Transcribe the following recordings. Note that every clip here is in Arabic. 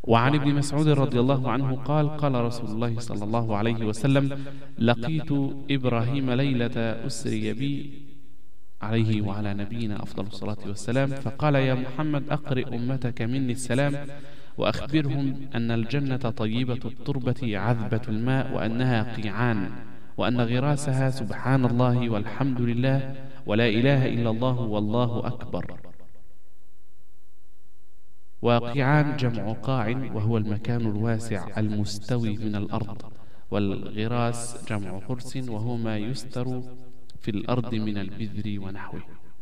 وعن ابن مسعود رضي الله عنه قال قال رسول الله صلى الله عليه وسلم: لقيت إبراهيم ليلة أسري بي عليه وعلى نبينا أفضل الصلاة والسلام، فقال: يا محمد أقرئ أمتك مني السلام، وأخبرهم أن الجنة طيبة التربة عذبة الماء، وأنها قيعان، وأن غراسها سبحان الله والحمد لله ولا إله إلا الله والله أكبر. وقيعان جمع قاع، وهو المكان الواسع المستوي من الأرض، والغراس جمع قرس، وهو ما يستر في الأرض من البذر ونحوه.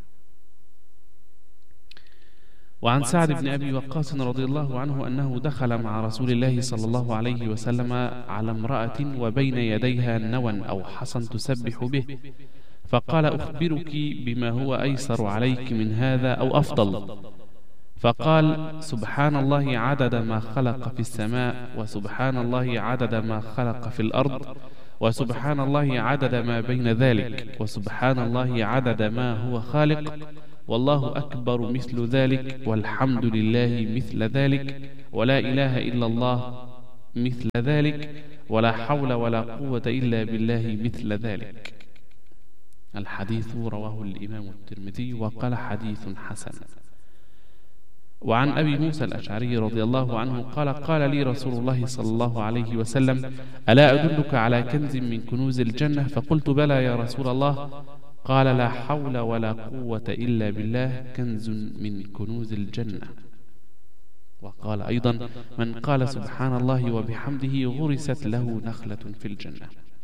وعن سعد بن أبي وقاص رضي الله عنه أنه دخل مع رسول الله صلى الله عليه وسلم على امرأة وبين يديها نوى أو حصى تسبح به، فقال: أخبرك بما هو أيسر عليك من هذا أو أفضل؟ فقال: سبحان الله عدد ما خلق في السماء، وسبحان الله عدد ما خلق في الأرض، وسبحان الله عدد ما بين ذلك، وسبحان الله عدد ما هو خالق، والله أكبر مثل ذلك، والحمد لله مثل ذلك، ولا إله إلا الله مثل ذلك، ولا حول ولا قوة إلا بالله مثل ذلك. الحديث رواه الإمام الترمذي وقال: حديث حسن. وعن أبي موسى الأشعري رضي الله عنه قال: قال لي رسول الله صلى الله عليه وسلم: ألا أدلك على كنز من كنوز الجنة؟ فقلت: بلى يا رسول الله. قال: لا حول ولا قوة إلا بالله، كنز من كنوز الجنة. وقال أيضا: من قال سبحان الله وبحمده غرست له نخلة في الجنة.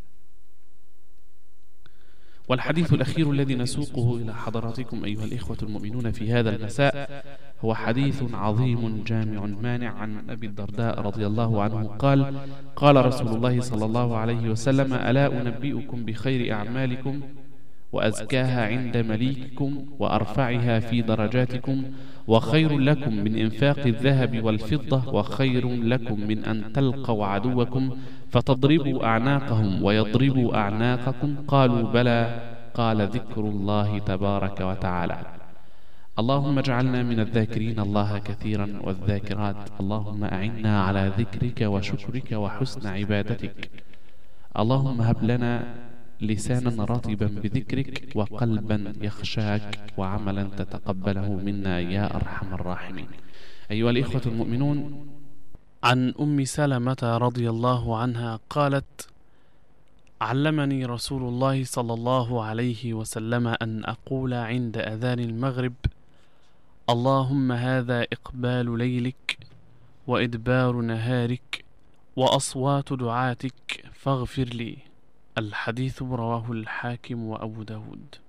والحديث الأخير الذي نسوقه إلى حضراتكم أيها الإخوة المؤمنون في هذا المساء هو حديث عظيم جامع مانع عن أبي الدرداء رضي الله عنه قال: قال رسول الله صلى الله عليه وسلم: ألا أنبئكم بخير أعمالكم وأزكاها عند مليككم وأرفعها في درجاتكم، وخير لكم من إنفاق الذهب والفضة، وخير لكم من أن تلقوا عدوكم فتضربوا أعناقهم ويضربوا أعناقكم؟ قالوا: بلى. قال: ذكر الله تبارك وتعالى. اللهم اجعلنا من الذاكرين الله كثيرا والذاكرات. اللهم أعنا على ذكرك وشكرك وحسن عبادتك. اللهم هب لنا لسانا رطبا بذكرك، وقلبا يخشاك، وعملا تتقبله منا يا أرحم الراحمين. أيها الإخوة المؤمنون، عن أم سلمة رضي الله عنها قالت: علمني رسول الله صلى الله عليه وسلم أن أقول عند أذان المغرب: اللهم هذا إقبال ليلك وإدبار نهارك وأصوات دعاتك فاغفر لي. الحديث رواه الحاكم وأبو داود.